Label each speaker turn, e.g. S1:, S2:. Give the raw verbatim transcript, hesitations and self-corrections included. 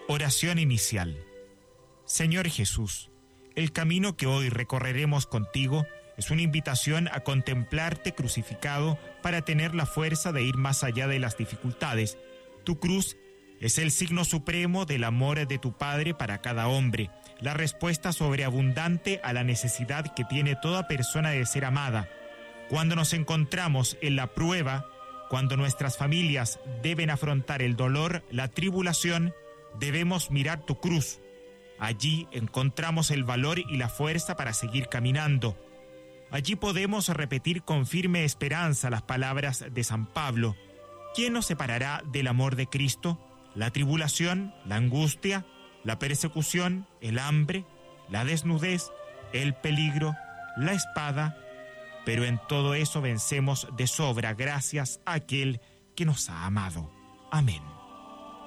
S1: Oración inicial. Señor Jesús, el camino que hoy recorreremos contigo es una invitación a contemplarte crucificado para tener la fuerza de ir más allá de las dificultades. Tu cruz es el signo supremo del amor de tu Padre para cada hombre, la respuesta sobreabundante a la necesidad que tiene toda persona de ser amada. Cuando nos encontramos en la prueba, cuando nuestras familias deben afrontar el dolor, la tribulación, debemos mirar tu cruz. Allí encontramos el valor y la fuerza para seguir caminando. Allí podemos repetir con firme esperanza las palabras de San Pablo. ¿Quién nos separará del amor de Cristo? ¿La tribulación, la angustia, la persecución, el hambre, la desnudez, el peligro, la espada? Pero en todo eso vencemos de sobra gracias a aquel que nos ha amado. Amén.